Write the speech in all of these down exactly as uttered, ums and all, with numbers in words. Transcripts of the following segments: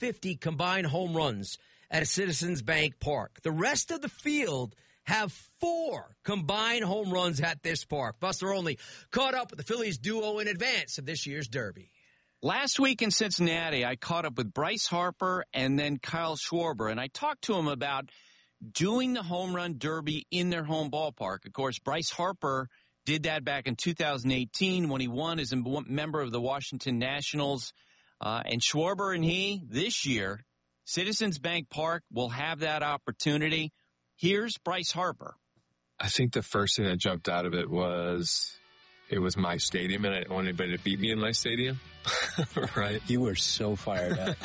fifty combined home runs at Citizens Bank Park. The rest of the field have four combined home runs at this park. Buster Olney caught up with the Phillies duo in advance of this year's Derby. Last week in Cincinnati, I caught up with Bryce Harper and then Kyle Schwarber, and I talked to him about doing the home run derby in their home ballpark. Of course, Bryce Harper did that back in two thousand eighteen when he won as a member of the Washington Nationals. Uh, and Schwarber and he, this year, Citizens Bank Park will have that opportunity. Here's Bryce Harper. I think the first thing that jumped out of it was it was my stadium, and I didn't want anybody to beat me in my stadium. Right? You were so fired up.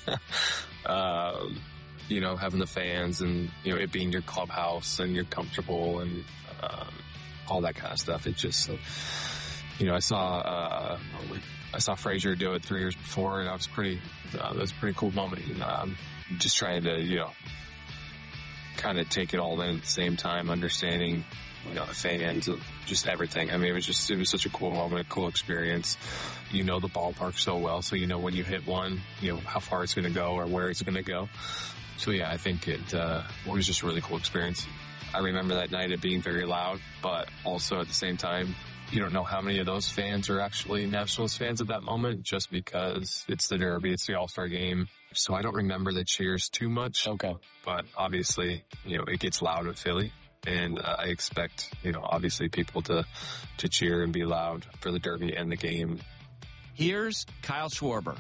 um, you know, having the fans and, you know, it being your clubhouse and you're comfortable and um, all that kind of stuff. It just, you know, I saw uh, I saw Frazier do it three years before, and that was pretty, uh, that was a pretty cool moment. And, um, just trying to, you know, kind of take it all in at the same time, understanding, you know, the fans, just everything. I mean, it was just, it was such a cool moment, a cool experience. You know the ballpark so well, so you know when you hit one, you know, how far it's going to go or where it's going to go. So, yeah, I think it uh, was just a really cool experience. I remember that night it being very loud, but also at the same time, you don't know how many of those fans are actually Nationals fans at that moment, just because it's the Derby, it's the All-Star game. So I don't remember the cheers too much. Okay. But obviously, you know, it gets loud with Philly. And uh, I expect, you know, obviously people to, to cheer and be loud for the Derby and the game. Here's Kyle Schwarber.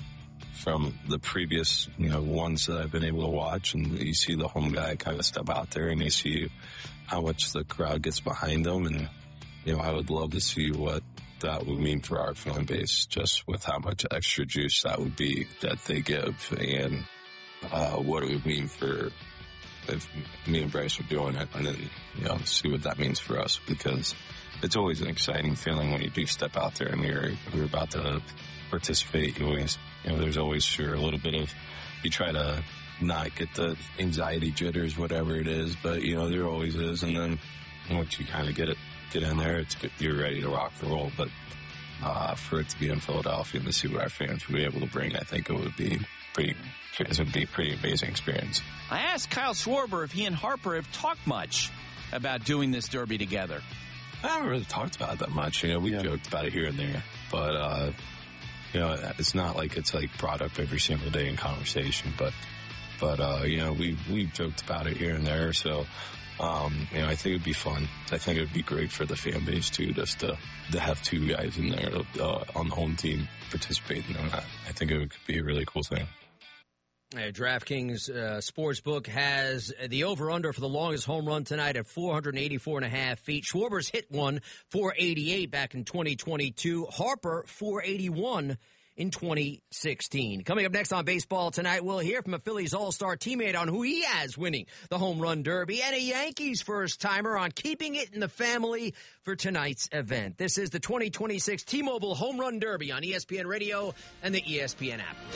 From the previous, you know, ones that I've been able to watch, and you see the home guy kind of step out there and you see how much the crowd gets behind them. And, you know, I would love to see what that would mean for our fan base, just with how much extra juice that would be that they give, and uh, what it would mean for if me and Bryce were doing it, and then, you know, see what that means for us, because it's always an exciting feeling when you do step out there and you're, you're about to participate. You always, you know, there's always sure a little bit of, you try to not get the anxiety jitters, whatever it is, but, you know, there always is. And then once you kind of get it, get in there, it's good, you're ready to rock and roll. But uh, for it to be in Philadelphia and to see what our fans would be able to bring, I think it would be pretty, it would be a pretty amazing experience. I asked Kyle Schwarber if he and Harper have talked much about doing this Derby together. I haven't really talked about it that much. You know, we yeah. joked about it here and there, but, uh, you know, it's not like it's like brought up every single day in conversation, but, but, uh, you know, we, we joked about it here and there. So, um, you know, I think it'd be fun. I think it'd be great for the fan base too, just to, to have two guys in there, uh, on the home team participating in that. I think it would be a really cool thing. Uh, DraftKings uh, Sportsbook has the over-under for the longest home run tonight at four eighty-four and a half feet. Schwarber's hit one, four eighty-eight back in twenty twenty-two. Harper, four eighty-one in twenty sixteen. Coming up next on Baseball Tonight, we'll hear from a Phillies All-Star teammate on who he has winning the Home Run Derby, and a Yankees first-timer on keeping it in the family for tonight's event. This is the twenty twenty-six T-Mobile Home Run Derby on E S P N Radio and the E S P N app.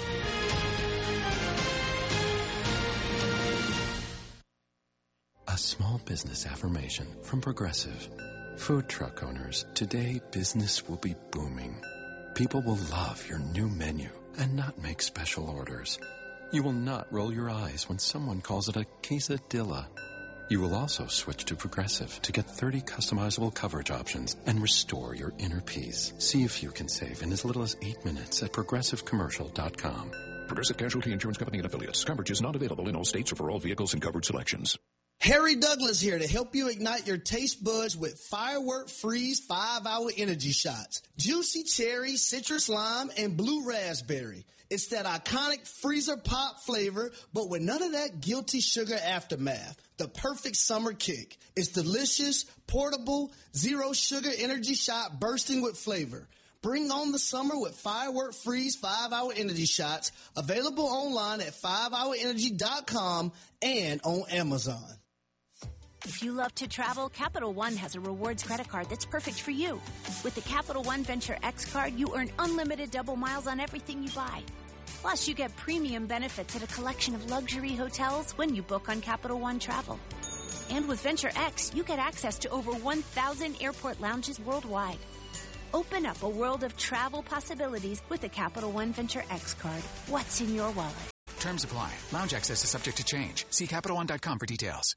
A small business affirmation from Progressive. Food truck owners, today business will be booming. People will love your new menu and not make special orders. You will not roll your eyes when someone calls it a quesadilla. You will also switch to Progressive to get thirty customizable coverage options and restore your inner peace. See if you can save in as little as eight minutes at progressive commercial dot com. Progressive Casualty Insurance Company and Affiliates. Coverage is not available in all states or for all vehicles and covered selections. Harry Douglas here to help you ignite your taste buds with Firework Freeze five hour energy shots. Juicy cherry, citrus lime, and blue raspberry. It's that iconic freezer pop flavor, but with none of that guilty sugar aftermath. The perfect summer kick. It's delicious, portable, zero sugar energy shot bursting with flavor. Bring on the summer with Firework Freeze five hour energy shots. Available online at five hour energy dot com and on Amazon. If you love to travel, Capital One has a rewards credit card that's perfect for you. With the Capital One Venture X card, you earn unlimited double miles on everything you buy. Plus, you get premium benefits at a collection of luxury hotels when you book on Capital One Travel. And with Venture X, you get access to over one thousand airport lounges worldwide. Open up a world of travel possibilities with the Capital One Venture X card. What's in your wallet? Terms apply. Lounge access is subject to change. See Capital One dot com for details.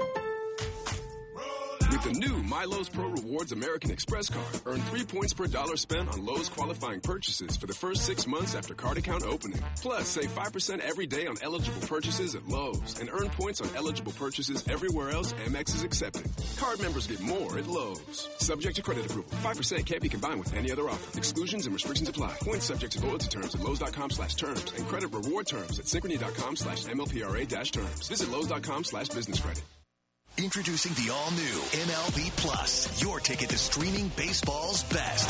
With the new My Lowe's Pro Rewards American Express card, earn three points per dollar spent on Lowe's qualifying purchases for the first six months after card account opening. Plus, save five percent every day on eligible purchases at Lowe's and earn points on eligible purchases everywhere else Amex is accepted. Card members get more at Lowe's. Subject to credit approval. five percent can't be combined with any other offer. Exclusions and restrictions apply. Points subject to loyalty terms at Lowe's.com slash terms and credit reward terms at Synchrony.com slash MLPRA dash terms. Visit Lowe's.com slash business credit. Introducing the all-new M L B Plus, your ticket to streaming baseball's best.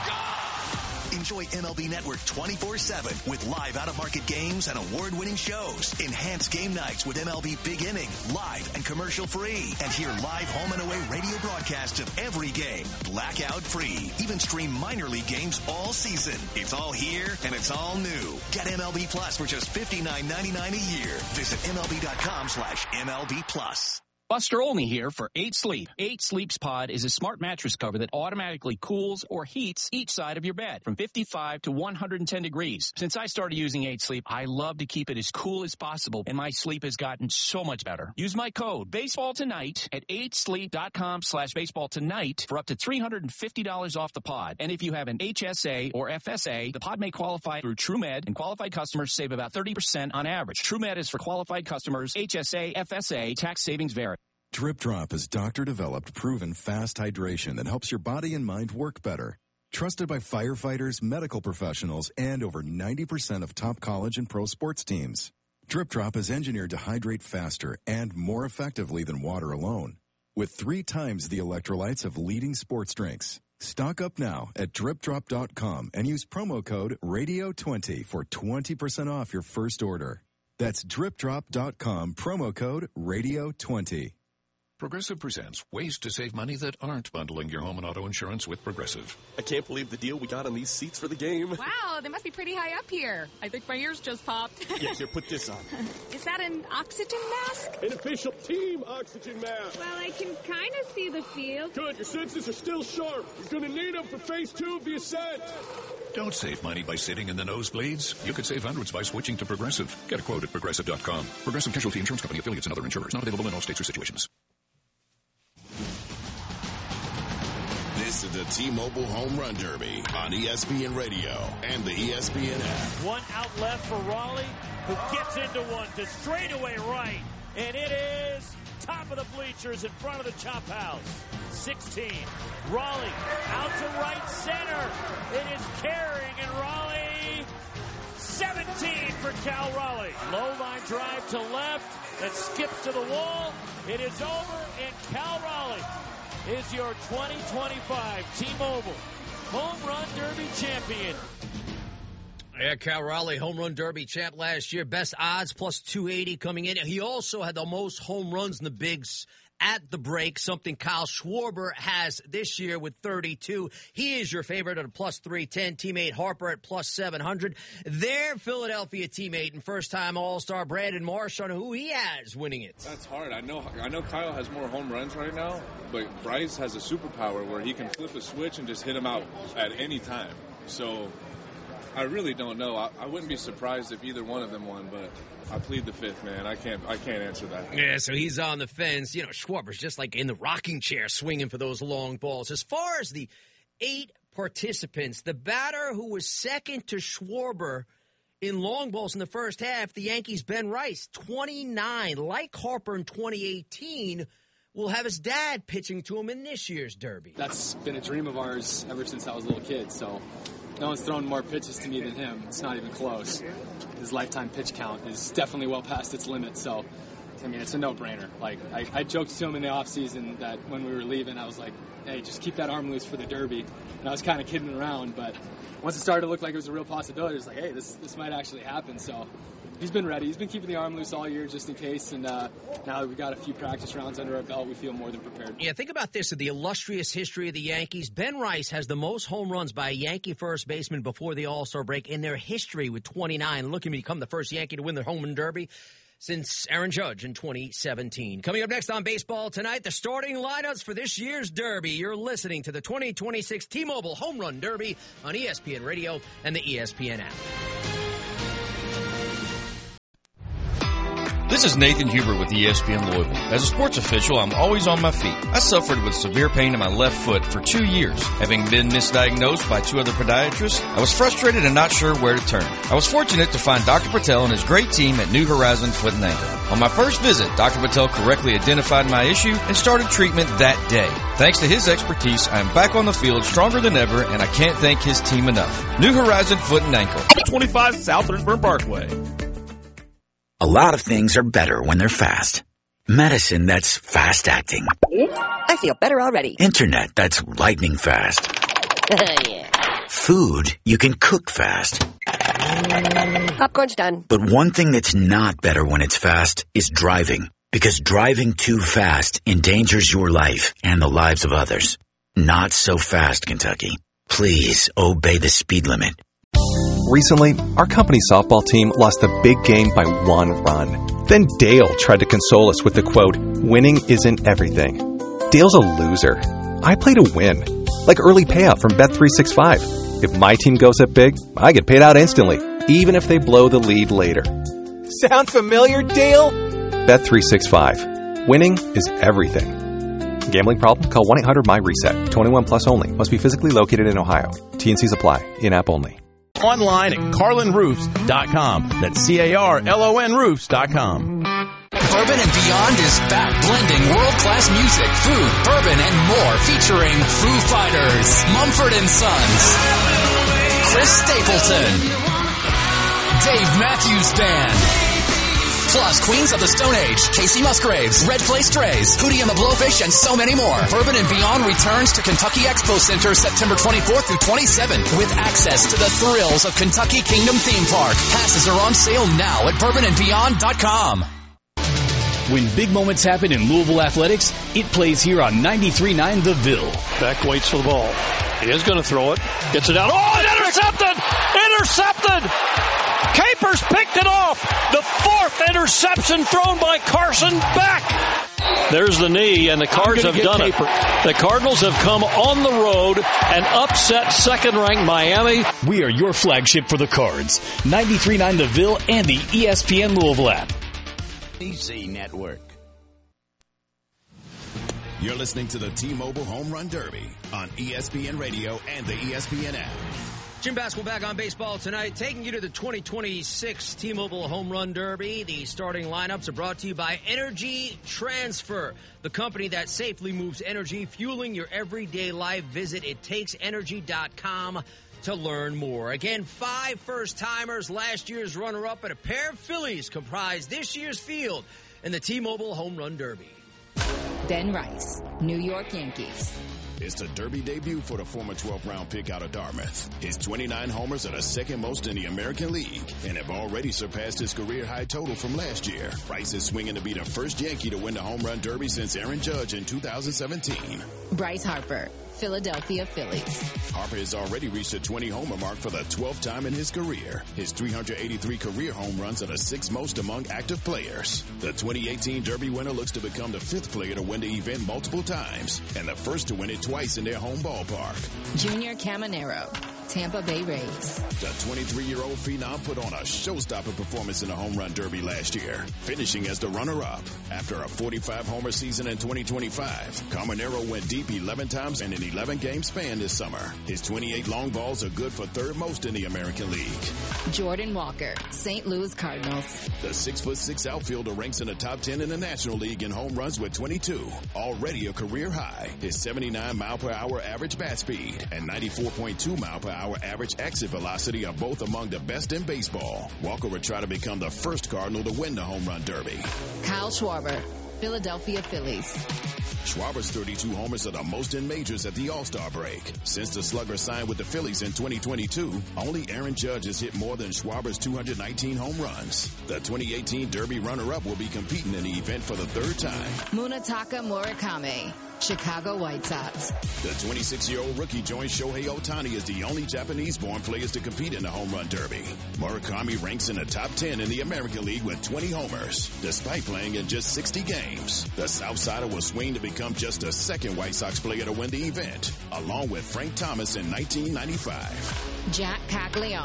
Enjoy M L B Network twenty-four seven with live out-of-market games and award-winning shows. Enhance game nights with M L B Big Inning, live and commercial-free. And hear live home and away radio broadcasts of every game, blackout-free. Even stream minor league games all season. It's all here, and it's all new. Get M L B Plus for just fifty-nine ninety-nine a year. Visit MLB.com slash MLB Plus. Buster Olney here for eight sleep. eight Sleeps Pod is a smart mattress cover that automatically cools or heats each side of your bed from fifty-five to one hundred ten degrees. Since I started using eight sleep, I love to keep it as cool as possible, and my sleep has gotten so much better. Use my code baseball tonight at eight sleep dot com slash baseball tonight for up to three hundred fifty dollars off the pod. And if you have an H S A or F S A, the pod may qualify through TrueMed, and qualified customers save about thirty percent on average. TrueMed is for qualified customers. H S A, F S A, tax savings vary. Drip Drop is doctor-developed, proven fast hydration that helps your body and mind work better. Trusted by firefighters, medical professionals, and over ninety percent of top college and pro sports teams. Drip Drop is engineered to hydrate faster and more effectively than water alone, with three times the electrolytes of leading sports drinks. Stock up now at drip drop dot com and use promo code radio twenty for twenty percent off your first order. That's drip drop dot com, promo code radio twenty. Progressive presents ways to save money that aren't bundling your home and auto insurance with Progressive. I can't believe the deal we got on these seats for the game. Wow, they must be pretty high up here. I think my ears just popped. Yeah, here, put this on. Is that an oxygen mask? An official team oxygen mask. Well, I can kind of see the field. Good, your senses are still sharp. You're going to need them for phase two of the ascent. Don't save money by sitting in the nosebleeds. You could save hundreds by switching to Progressive. Get a quote at progressive dot com. Progressive Casualty Insurance Company, affiliates, and other insurers. Not available in all states or situations. This is the T-Mobile Home Run Derby on E S P N Radio and the E S P N app. One out left for Raleigh, who gets into one to straightaway right, and it is top of the bleachers in front of the Chop House. sixteen. Raleigh out to right center. It is carrying, and Raleigh seventeen for Cal Raleigh. Low line drive to left that skips to the wall. It is over, and Cal Raleigh is your twenty twenty-five T-Mobile Home Run Derby champion. Yeah, Cal Raleigh, Home Run Derby champ last year. Best odds, plus two eighty coming in. He also had the most home runs in the bigs at the break, something Kyle Schwarber has this year with thirty-two. He is your favorite at a plus three ten. Teammate Harper at plus seven hundred. Their Philadelphia teammate and first-time All-Star Brandon Marsh on who he has winning it. That's hard. I know I know Kyle has more home runs right now, but Bryce has a superpower where he can flip a switch and just hit him out at any time. So I really don't know. I, I wouldn't be surprised if either one of them won, but I plead the fifth, man. I can't I can't answer that. Yeah, so he's on the fence. You know, Schwarber's just like in the rocking chair swinging for those long balls. As far as the eight participants, the batter who was second to Schwarber in long balls in the first half, the Yankees' Ben Rice, twenty-nine. Like Harper in twenty eighteen, will have his dad pitching to him in this year's Derby. That's been a dream of ours ever since I was a little kid, so no one's thrown more pitches to me than him. It's not even close. His lifetime pitch count is definitely well past its limit, so, I mean, it's a no-brainer. Like, I, I joked to him in the offseason that when we were leaving, I was like, hey, just keep that arm loose for the Derby. And I was kind of kidding around, but once it started to look like it was a real possibility, it was like, hey, this this might actually happen. So he's been ready. He's been keeping the arm loose all year just in case, and uh, now that we've got a few practice rounds under our belt, we feel more than prepared. Yeah, think about this. In the illustrious history of the Yankees, Ben Rice has the most home runs by a Yankee first baseman before the All-Star break in their history with twenty-nine, looking to become the first Yankee to win the Home Run Derby since Aaron Judge in twenty seventeen. Coming up next on Baseball Tonight, the starting lineups for this year's Derby. You're listening to the twenty twenty-six T-Mobile Home Run Derby on E S P N Radio and the E S P N app. This is Nathan Huber with E S P N Louisville. As a sports official, I'm always on my feet. I suffered with severe pain in my left foot for two years. Having been misdiagnosed by two other podiatrists, I was frustrated and not sure where to turn. I was fortunate to find Doctor Patel and his great team at New Horizon Foot and Ankle. On my first visit, Doctor Patel correctly identified my issue and started treatment that day. Thanks to his expertise, I am back on the field stronger than ever, and I can't thank his team enough. New Horizon Foot and Ankle. twenty-five South Lynchburg Parkway. A lot of things are better when they're fast. Medicine that's fast-acting. I feel better already. Internet that's lightning fast. Yeah. Food you can cook fast. Popcorn's done. But one thing that's not better when it's fast is driving. Because driving too fast endangers your life and the lives of others. Not so fast, Kentucky. Please obey the speed limit. Recently, our company softball team lost a big game by one run. Then Dale tried to console us with the quote, "Winning isn't everything." Dale's a loser. I play to win. Like early payout from Bet three sixty-five. If my team goes up big, I get paid out instantly, even if they blow the lead later. Sound familiar, Dale? Bet three sixty-five. Winning is everything. Gambling problem? Call one eight hundred M Y reset. twenty-one plus only. Must be physically located in Ohio. T and Cs apply. In-app only. Online at carlin roofs dot com. That's C A R L O N roofs dot com. Bourbon and Beyond is back blending world-class music, food, bourbon, and more, featuring Foo Fighters, Mumford and Sons, Chris Stapleton, Dave Matthews Band, plus Queens of the Stone Age, Casey Musgraves, Red Clay Strays, Hootie and the Blowfish, and so many more. Bourbon and Beyond returns to Kentucky Expo Center September twenty-fourth through twenty-seventh with access to the thrills of Kentucky Kingdom Theme Park. Passes are on sale now at bourbon and beyond dot com. When big moments happen in Louisville athletics, it plays here on ninety-three point nine The Ville. Beck waits for the ball. He is going to throw it. Gets it out. Oh, intercepted! Intercepted! Capers picked it off. The fourth interception thrown by Carson Beck. There's the knee, and the Cards have done Caper. it. The Cardinals have come on the road and upset second-ranked Miami. We are your flagship for the Cards. ninety-three point nine The Ville and the E S P N Louisville app. E C Network. You're listening to the T-Mobile Home Run Derby on E S P N Radio and the E S P N app. Jim Basketball back on baseball tonight, taking you to the twenty twenty-six T-Mobile Home Run Derby. The starting lineups are brought to you by Energy Transfer, the company that safely moves energy, fueling your everyday life. Visit it takes energy dot com to learn more. Again, five first-timers, last year's runner-up, and a pair of Phillies comprise this year's field in the T-Mobile Home Run Derby. Ben Rice, New York Yankees. It's the Derby debut for the former twelfth round pick out of Dartmouth. His twenty-nine homers are the second most in the American League and have already surpassed his career high total from last year. Rice is swinging to be the first Yankee to win the home run derby since Aaron Judge in two thousand seventeen. Bryce Harper, Philadelphia Phillies. Harper has already reached the twenty homer mark for the twelfth time in his career. His three hundred eighty-three career home runs are the sixth most among active players. The twenty eighteen Derby winner looks to become the fifth player to win the event multiple times and the first to win it twice in their home ballpark. Junior Caminero, Tampa Bay Rays. The twenty-three-year-old phenom put on a showstopper performance in the home run derby last year, finishing as the runner-up. After a forty-five homer season in twenty twenty-five, Caminero went deep eleven times in an eleven-game span this summer. His twenty-eight long balls are good for third most in the American League. Jordan Walker, Saint Louis Cardinals. The six foot six outfielder ranks in the top ten in the National League in home runs with twenty-two, already a career high. His seventy-nine mile per hour average bat speed and ninety-four point two mile per hour average exit velocity are both among the best in baseball. Walker would try to become the first Cardinal to win the home run derby. Kyle Schwarber, Philadelphia Phillies. Schwarber's thirty-two homers are the most in majors at the All-Star break. Since the slugger signed with the Phillies in twenty twenty-two, only Aaron Judge has hit more than Schwarber's two hundred nineteen home runs. The twenty eighteen Derby runner-up will be competing in the event for the third time. Munetaka Murakami, Chicago White Sox. The twenty-six-year-old rookie joins Shohei Ohtani as the only Japanese-born players to compete in the home run derby. Murakami ranks in the top ten in the American League with twenty homers, despite playing in just sixty games. The Southsider will swing to become just the second White Sox player to win the event, along with Frank Thomas in nineteen ninety-five. Jack Caglione,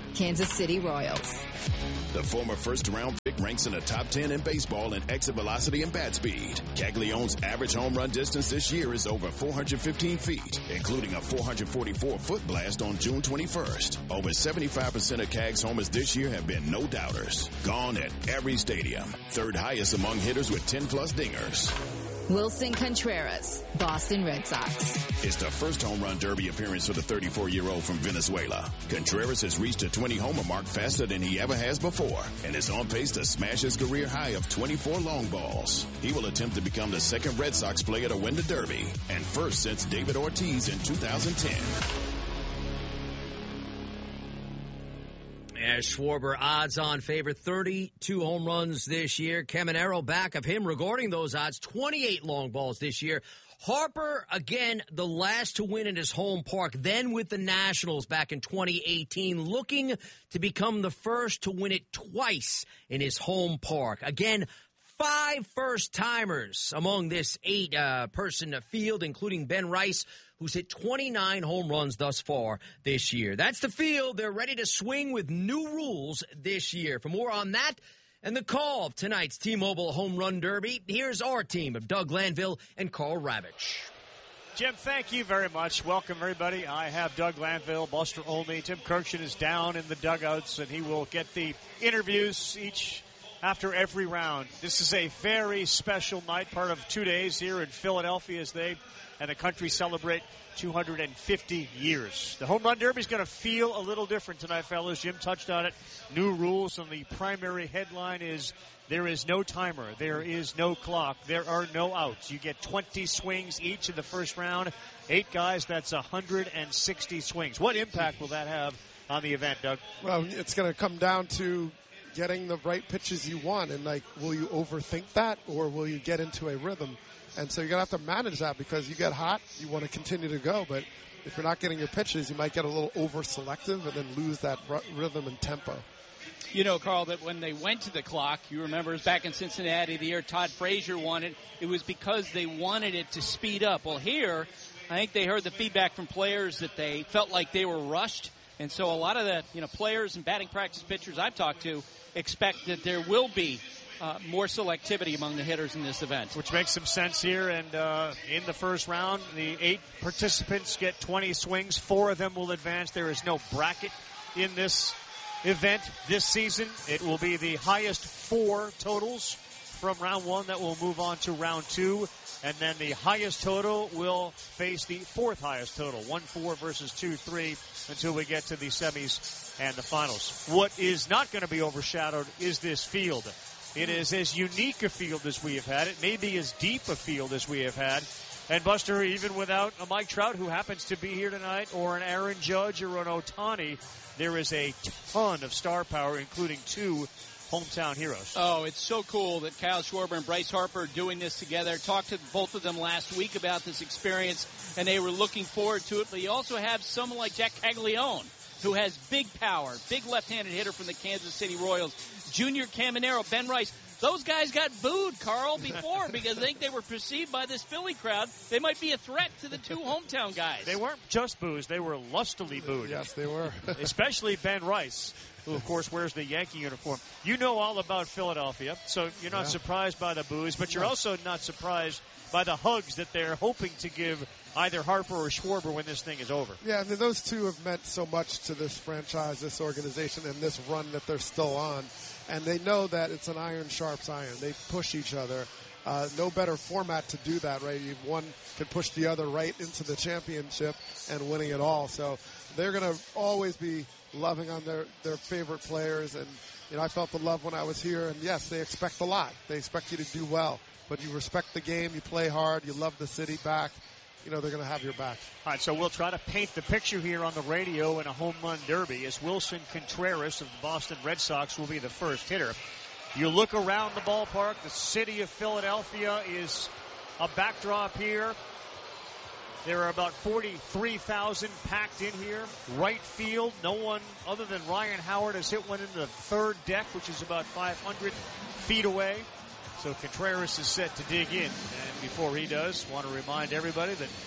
Kansas City Royals. The former first-round pick ranks in the top ten in baseball in exit velocity and bat speed. Caglianone's average home run distance this year is over four hundred fifteen feet, including a four hundred forty-four foot blast on June twenty-first. Over seventy-five percent of Cags homers this year have been no doubters. Gone at every stadium. Third highest among hitters with ten plus dingers. Wilson Contreras, Boston Red Sox. It's the first home run derby appearance for the thirty-four-year-old from Venezuela. Contreras has reached a twenty homer mark faster than he ever has before and is on pace to smash his career high of twenty-four long balls. He will attempt to become the second Red Sox player to win the derby and first since David Ortiz in two thousand ten. As Schwarber, odds-on favorite, thirty-two home runs this year. Caminero back of him regarding those odds, twenty-eight long balls this year. Harper, again, the last to win in his home park, then with the Nationals back in twenty eighteen, looking to become the first to win it twice in his home park. Again, five first-timers among this eight-person uh, field, including Ben Rice, who's hit twenty-nine home runs thus far this year. That's the field. They're ready to swing with new rules this year. For more on that and the call of tonight's T-Mobile Home Run Derby, here's our team of Doug Glanville and Carl Ravitch. Jim, thank you very much. Welcome, everybody. I have Doug Glanville, Buster Olney. Tim Kirkshin is down in the dugouts, and he will get the interviews each after every round. This is a very special night, part of two days here in Philadelphia as they and the country celebrate two hundred fifty years. The Home Run Derby is going to feel a little different tonight, fellas. Jim touched on it. New rules, and the primary headline is there is no timer. There is no clock. There are no outs. You get twenty swings each in the first round. Eight guys, that's one hundred sixty swings. What impact will that have on the event, Doug? Well, it's going to come down to getting the right pitches you want, and, like, will you overthink that, or will you get into a rhythm? And so you're going to have to manage that because you get hot, you want to continue to go, but if you're not getting your pitches, you might get a little over-selective and then lose that r- rhythm and tempo. You know, Carl, that when they went to the clock, you remember it was back in Cincinnati, the year Todd Frazier won it, it was because they wanted it to speed up. Well, here, I think they heard the feedback from players that they felt like they were rushed, and so a lot of the, you know, players and batting practice pitchers I've talked to expect that there will be Uh, more selectivity among the hitters in this event. Which makes some sense here. And uh, in the first round, the eight participants get twenty swings. Four of them will advance. There is no bracket in this event this season. It will be the highest four totals from round one that will move on to round two. And then the highest total will face the fourth highest total, one four versus two three, until we get to the semis and the finals. What is not going to be overshadowed is this field. It is as unique a field as we have had. It may be as deep a field as we have had. And, Buster, even without a Mike Trout, who happens to be here tonight, or an Aaron Judge or an Ohtani, there is a ton of star power, including two hometown heroes. Oh, it's so cool that Kyle Schwarber and Bryce Harper are doing this together. Talked to both of them last week about this experience, and they were looking forward to it. But you also have someone like Jack Caglianone, who has big power, big left-handed hitter from the Kansas City Royals. Junior Caminero, Ben Rice. Those guys got booed, Carl, before because I think they were perceived by this Philly crowd. They might be a threat to the two hometown guys. They weren't just boos. They were lustily booed. Yes, they were. Especially Ben Rice, who, of course, wears the Yankee uniform. You know all about Philadelphia, so you're not yeah. surprised by the boos, but you're also not surprised by the hugs that they're hoping to give either Harper or Schwarber when this thing is over. Yeah, I mean, those two have meant so much to this franchise, this organization, and this run that they're still on. And they know that it's an iron sharps iron. They push each other. Uh, no better format to do that, right? One can push the other right into the championship and winning it all. So they're going to always be loving on their, their favorite players. And, you know, I felt the love when I was here. And, yes, they expect a lot. They expect you to do well. But you respect the game. You play hard. You love the city back. You know, they're going to have your back. All right, so we'll try to paint the picture here on the radio in a home run derby as Wilson Contreras of the Boston Red Sox will be the first hitter. You look around the ballpark, the city of Philadelphia is a backdrop here. There are about forty-three thousand packed in here. Right field, no one other than Ryan Howard has hit one into the third deck, which is about five hundred feet away. So Contreras is set to dig in. And before he does, want to remind everybody that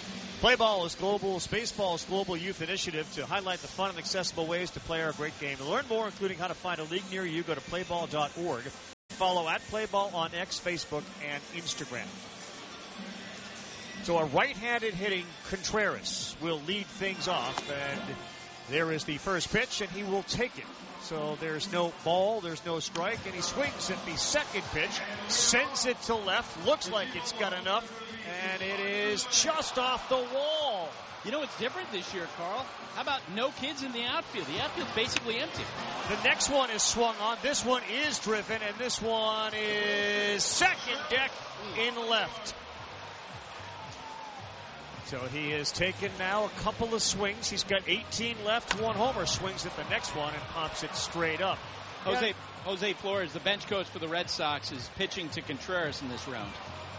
Play Ball is global. Spaceball's global youth initiative to highlight the fun and accessible ways to play our great game. To learn more, including how to find a league near you, go to play ball dot org. Follow at Playball on X, Facebook, and Instagram. So a right-handed hitting Contreras will lead things off, and there is the first pitch, and he will take it. So there's no ball, there's no strike, and he swings at the second pitch, sends it to left, looks like it's got enough, and it is just off the wall. You know what's different this year, Carl? How about no kids in the outfield? The outfield's basically empty. The next one is swung on. This one is driven, and this one is second deck in left. So he has taken now a couple of swings. He's got eighteen left, one homer. Swings at the next one and pops it straight up. Jose, yeah. Jose Flores, the bench coach for the Red Sox, is pitching to Contreras in this round.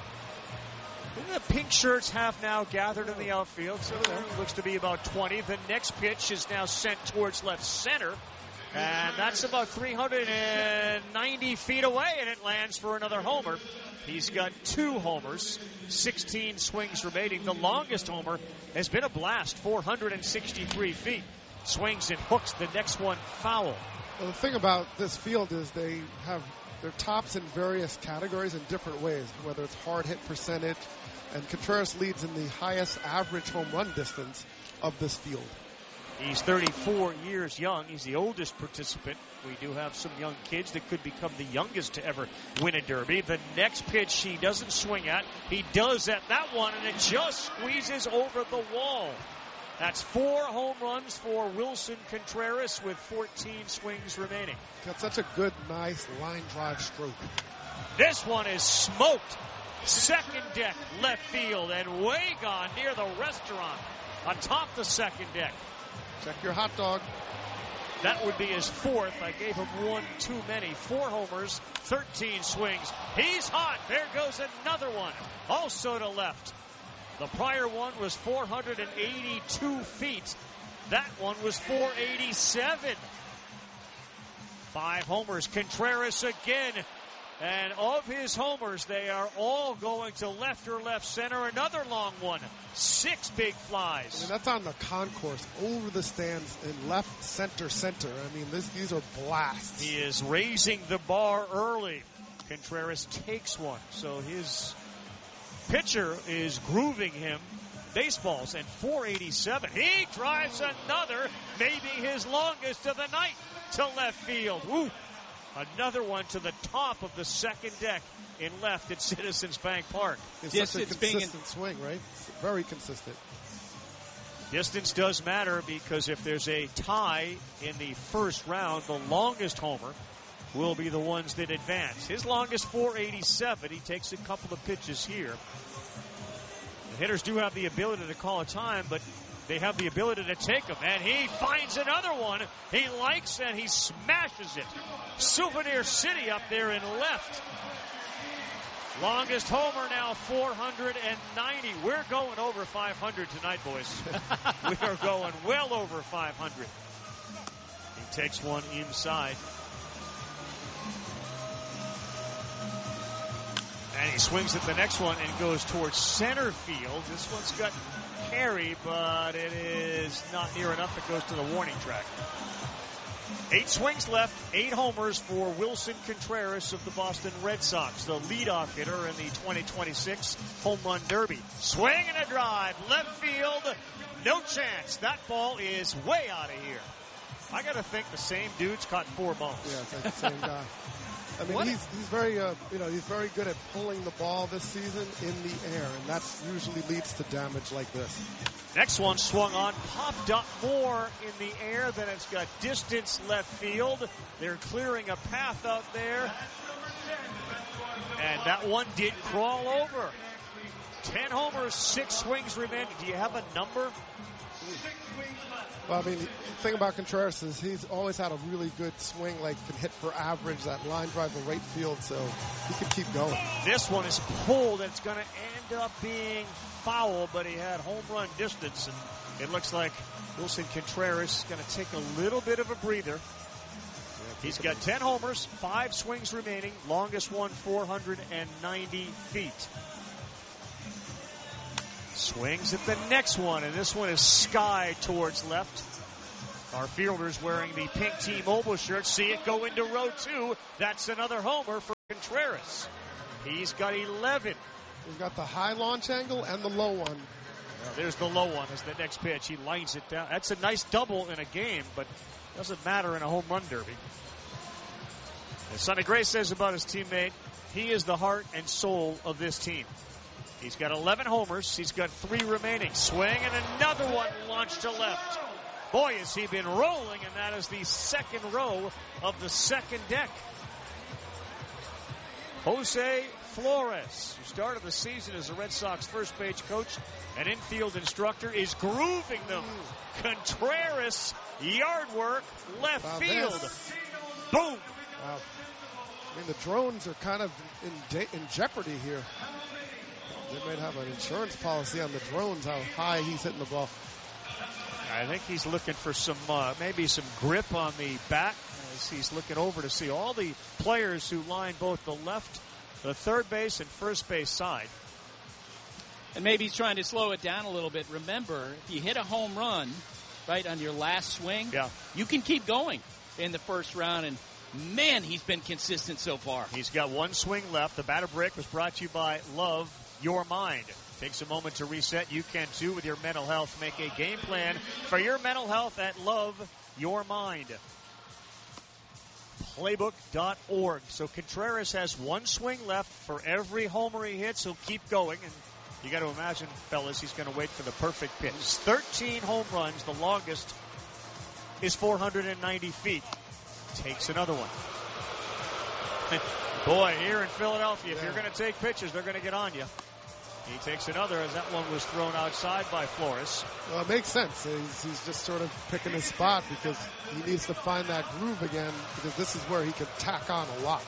The pink shirts have now gathered in the outfield, so there looks to be about twenty. The next pitch is now sent towards left center, and that's about three hundred ninety feet away, and it lands for another homer. He's got two homers, sixteen swings remaining. The longest homer has been a blast, four hundred sixty-three feet. Swings and hooks the next one foul. Well, the thing about this field is they have their tops in various categories in different ways, whether it's hard hit percentage, and Contreras leads in the highest average home run distance of this field. He's thirty-four years young. He's the oldest participant. We do have some young kids that could become the youngest to ever win a Derby. The next pitch he doesn't swing at. He does at that one, and it just squeezes over the wall. That's four home runs for Wilson Contreras with fourteen swings remaining. Got such a good, nice line drive stroke. This one is smoked. Second deck, left field, and way gone near the restaurant atop the second deck. Check your hot dog. That would be his fourth. I gave him one too many. Four homers, thirteen swings. He's hot. There goes another one. Also to left. The prior one was four hundred eighty-two feet. That one was four eighty-seven. Five homers. Contreras again. And of his homers, they are all going to left or left center. Another long one. Six big flies. I mean, that's on the concourse, over the stands in left center center. I mean, this, these are blasts. He is raising the bar early. Contreras takes one. So his pitcher is grooving him baseballs. And four eighty-seven. He drives another, maybe his longest of the night, to left field. Woo! Another one to the top of the second deck in left at Citizens Bank Park. It's such a consistent swing, right? Very consistent. Distance does matter because if there's a tie in the first round, the longest homer will be the ones that advance. His longest four eighty-seven. He takes a couple of pitches here. The hitters do have the ability to call a time, but they have the ability to take them. And he finds another one he likes, and he smashes it. Souvenir City up there in left. Longest homer now, four hundred ninety. We're going over five hundred tonight, boys. We are going well over five hundred. He takes one inside. And he swings at the next one and goes towards center field. This one's got carry, but it is not near enough. It goes to the warning track. Eight swings left, eight homers for Wilson Contreras of the Boston Red Sox, the leadoff hitter in the twenty twenty-six Home Run Derby. Swing and a drive, left field, no chance. That ball is way out of here. I got to think the same dude's caught four balls. Yeah, it's like the same guy. I mean, what? he's he's very uh, you know he's very good at pulling the ball this season in the air, and that usually leads to damage like this. Next one swung on, popped up more in the air than it's got distance left field. They're clearing a path out there, and that one did crawl over. Ten homers, six swings remaining. Do you have a number? Well, I mean, the thing about Contreras is he's always had a really good swing, like can hit for average, that line drive to right field, so he can keep going. This one is pulled, and it's going to end up being foul, but he had home run distance, and it looks like Wilson Contreras is going to take a little bit of a breather. He's got ten homers, five swings remaining, longest one four hundred ninety feet. Swings at the next one, and this one is sky towards left. Our fielders wearing the pink T-Mobile shirt see it go into row two. That's another homer for Contreras. He's got eleven. He's got the high launch angle and the low one. Well, there's the low one as the next pitch. He lines it down. That's a nice double in a game, but doesn't matter in a home run derby. As Sonny Gray says about his teammate, he is the heart and soul of this team. He's got eleven homers. He's got three remaining. Swing and another one launched to left. Boy, has he been rolling, and that is the second row of the second deck. Jose Flores, who started the season as a Red Sox first base coach and infield instructor, is grooving them. Contreras, yard work, left wow, field. This. Boom. Wow. I mean, the drones are kind of in, de- in jeopardy here. They might have an insurance policy on the drones, how high he's hitting the ball. I think he's looking for some, uh, maybe some grip on the bat as he's looking over to see all the players who line both the left, the third base, and first base side. And maybe he's trying to slow it down a little bit. Remember, if you hit a home run, right, on your last swing, yeah. you can keep going in the first round. And, man, he's been consistent so far. He's got one swing left. The batter break was brought to you by Love Your Mind. Takes a moment to reset. You can too with your mental health. Make a game plan for your mental health at Love Your Mind. Playbook dot org. So Contreras has one swing left for every homer he hits. He'll keep going. And you got to imagine, fellas, he's going to wait for the perfect pitch. thirteen home runs. The longest is four hundred ninety feet. Takes another one. Boy, here in Philadelphia, if you're going to take pitches, they're going to get on you. He takes another as that one was thrown outside by Flores. Well, it makes sense. He's, he's just sort of picking his spot because he needs to find that groove again because this is where he can tack on a lot.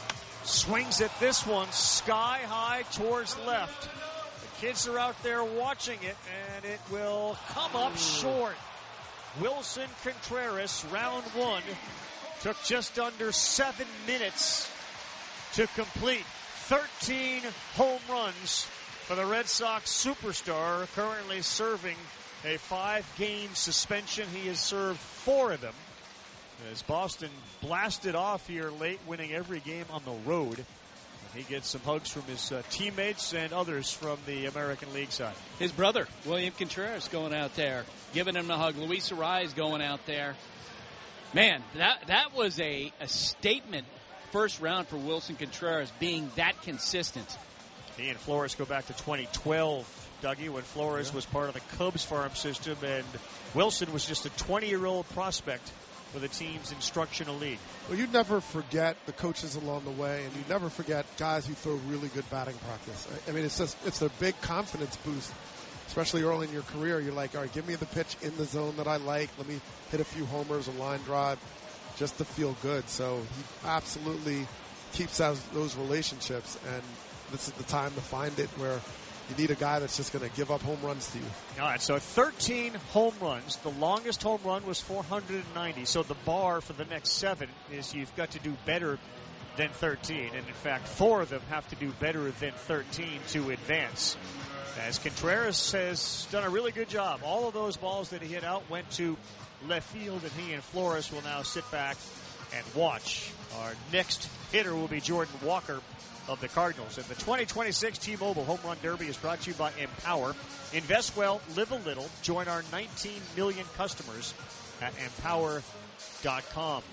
Swings at this one sky high towards left. The kids are out there watching it, and it will come up short. Wilson Contreras, round one, took just under seven minutes to complete. thirteen home runs for the Red Sox superstar, currently serving a five-game suspension. He has served four of them as Boston blasted off here late, winning every game on the road. And he gets some hugs from his uh, teammates and others from the American League side. His brother, William Contreras, going out there, giving him a hug. Luis Arraez going out there. Man, that that was a, a statement first round for Wilson Contreras, being that consistent. He and Flores go back to twenty twelve, Dougie, when Flores yeah. was part of the Cubs farm system, and Wilson was just a twenty-year-old prospect for the team's instructional league. Well, you never forget the coaches along the way, and you never forget guys who throw really good batting practice. I mean, it's just it's a big confidence boost, especially early in your career. You're like, all right, give me the pitch in the zone that I like. Let me hit a few homers, a line drive, just to feel good. So he absolutely keeps those, those relationships, and this is the time to find it where you need a guy that's just going to give up home runs to you. All right, so thirteen home runs. The longest home run was four hundred ninety. So the bar for the next seven is you've got to do better than thirteen. And, in fact, four of them have to do better than thirteen to advance. As Contreras has done a really good job. All of those balls that he hit out went to left field, and he and Flores will now sit back and watch. Our next hitter will be Jordan Walker of the Cardinals. And the twenty twenty-six T-Mobile Home Run Derby is brought to you by Empower. Invest well, live a little. Join our nineteen million customers at empower dot com.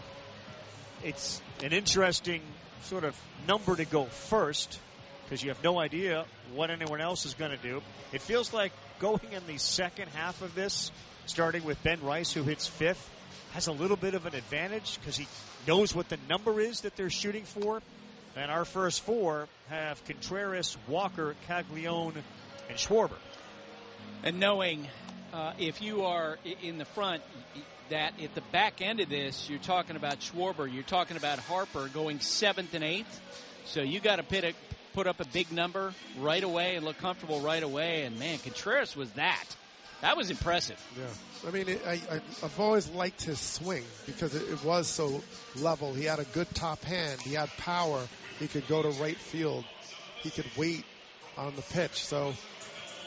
It's an interesting sort of number to go first because you have no idea what anyone else is going to do. It feels like going in the second half of this, starting with Ben Rice, who hits fifth, has a little bit of an advantage because he knows what the number is that they're shooting for. And our first four have Contreras, Walker, Caglione, and Schwarber. And knowing uh, if you are in the front, that at the back end of this, you're talking about Schwarber, you're talking about Harper going seventh and eighth. So you got to put, a, put up a big number right away and look comfortable right away. And, man, Contreras was that. That was impressive. Yeah. I mean, it, I, I, I've always liked his swing because it, it was so level. He had a good top hand. He had power. He could go to right field. He could wait on the pitch. So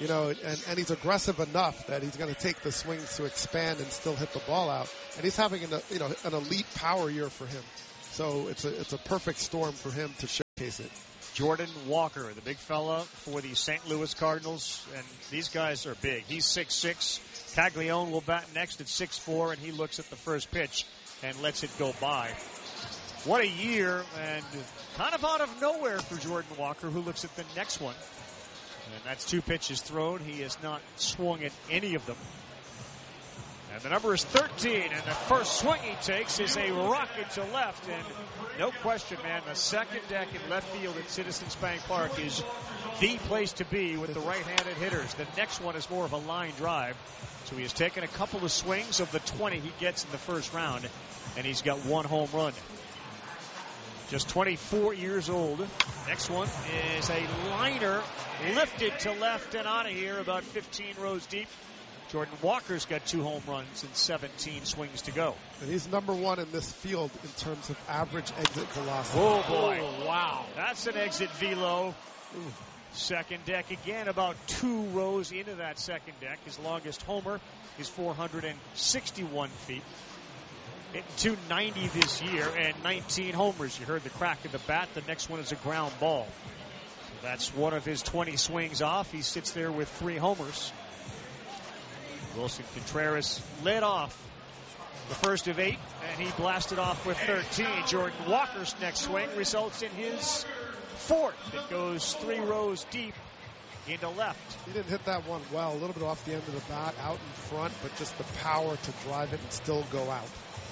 You know, and, and he's aggressive enough that he's going to take the swings to expand and still hit the ball out. And he's having an, you know, an elite power year for him. So it's a, it's a perfect storm for him to showcase it. Jordan Walker, the big fella for the Saint Louis Cardinals. And these guys are big. He's six six. Caglione will bat next at six four, and he looks at the first pitch and lets it go by. What a year, and kind of out of nowhere for Jordan Walker, who looks at the next one. And that's two pitches thrown. He has not swung at any of them. And the number is thirteen, and the first swing he takes is a rocket to left. And no question, man, the second deck in left field at Citizens Bank Park is the place to be with the right-handed hitters. The next one is more of a line drive. So he has taken a couple of swings of the twenty he gets in the first round, and he's got one home run. Just twenty-four years old. Next one is a liner lifted to left and out of here about fifteen rows deep. Jordan Walker's got two home runs and seventeen swings to go. And he's number one in this field in terms of average exit velocity. Oh, boy. Oh, wow. That's an exit velo. Ooh. Second deck again, about two rows into that second deck. His longest homer is four hundred sixty-one feet. Hitting two ninety this year and nineteen homers. You heard the crack of the bat. The next one is a ground ball. So that's one of his twenty swings off. He sits there with three homers. Wilson Contreras led off the first of eight, and he blasted off with thirteen. Jordan Walker's next swing results in his fourth. It goes three rows deep into left. He didn't hit that one well. A little bit off the end of the bat, out in front, but just the power to drive it and still go out.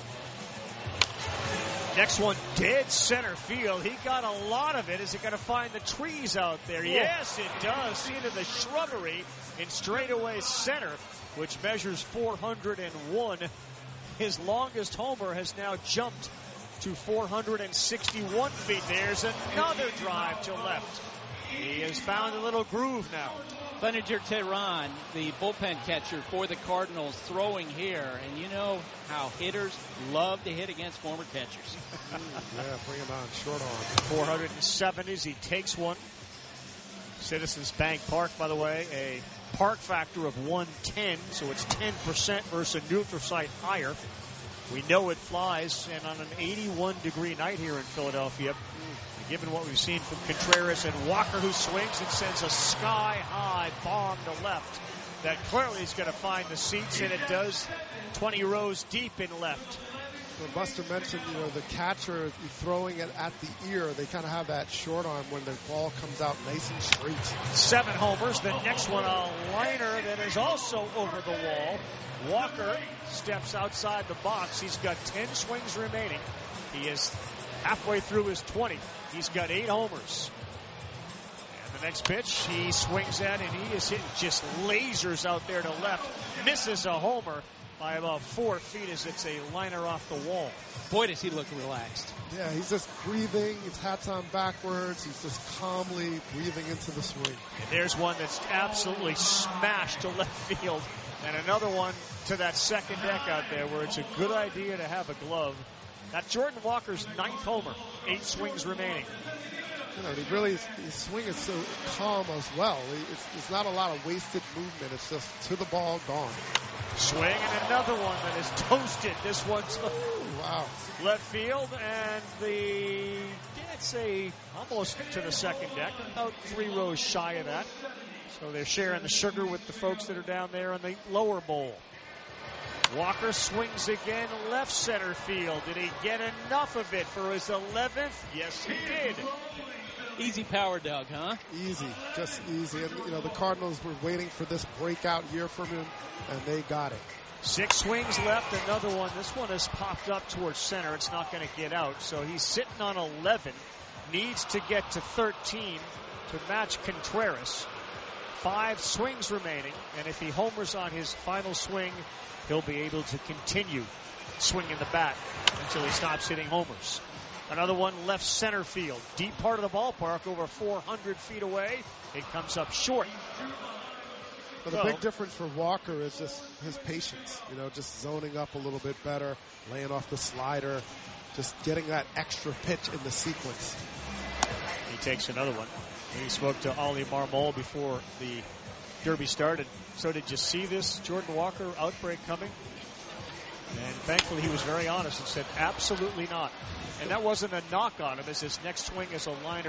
Next one, dead center field. He got a lot of it. Is it going to find the trees out there? Whoa. Yes, it does. Into the shrubbery in straightaway center, which measures four hundred one. His longest homer has now jumped to four hundred sixty-one feet. There's another drive to left. He has found a little groove now. Benedict Tehran, the bullpen catcher for the Cardinals, throwing here. And you know how hitters love to hit against former catchers. Yeah, bring him on. Short arm. four hundred seventy as he takes one. Citizens Bank Park, by the way, a park factor of one ten, so it's ten percent versus a neutral site higher. We know it flies, and on an eighty-one degree night here in Philadelphia, given what we've seen from Contreras and Walker, who swings and sends a sky-high bomb to left, that clearly is going to find the seats, and it does, twenty rows deep in left. When Buster mentioned, you know, the catcher throwing it at the ear, they kind of have that short arm when the ball comes out nice and straight. Seven homers. The next one, a liner that is also over the wall. Walker steps outside the box. He's got ten swings remaining. He is halfway through his twenty. He's got eight homers. And the next pitch, he swings at, and he is hitting just lasers out there to left. Misses a homer by about four feet as it's a liner off the wall. Boy, does he look relaxed. Yeah, he's just breathing. His hat's on backwards. He's just calmly breathing into the swing. And there's one that's absolutely smashed to left field. And another one to that second deck out there where it's a good idea to have a glove. That's Jordan Walker's ninth homer. Eight swings remaining. You know, he really, his swing is so calm as well. It's, it's not a lot of wasted movement. It's just to the ball, gone. Swing and another one that is toasted. This one's wow. Left field, and the, I'd say, almost to the second deck. About three rows shy of that. So they're sharing the sugar with the folks that are down there in the lower bowl. Walker swings again, left center field. Did he get enough of it for his eleventh? Yes, he did. Easy power, Doug, huh? Easy, just easy. And, you know, the Cardinals were waiting for this breakout year from him, and they got it. Six swings left, another one. This one has popped up towards center. It's not going to get out. So he's sitting on eleven. Needs to get to thirteen to match Contreras. Five swings remaining, and if he homers on his final swing, he'll be able to continue swinging the bat until he stops hitting homers. Another one left center field. Deep part of the ballpark, over four hundred feet away. It comes up short. But the big difference for Walker is just his patience. You know, just zoning up a little bit better, laying off the slider, just getting that extra pitch in the sequence. He takes another one. He spoke to Oli Marmol before the Derby started. So did you see this Jordan Walker outbreak coming? And thankfully he was very honest and said absolutely not. And that wasn't a knock on him, as his next swing is a liner.